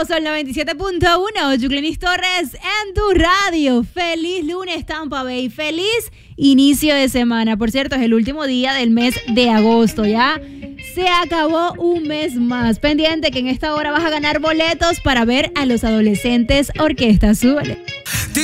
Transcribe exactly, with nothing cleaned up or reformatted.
Somos el noventa y siete punto uno, Yuclenis Torres en tu radio. Feliz lunes, Tampa Bay. Feliz inicio de semana. Por cierto, es el último día del mes de agosto, ¿ya? Se acabó un mes más. Pendiente que en esta hora vas a ganar boletos para ver a los adolescentes Orquesta Súbele.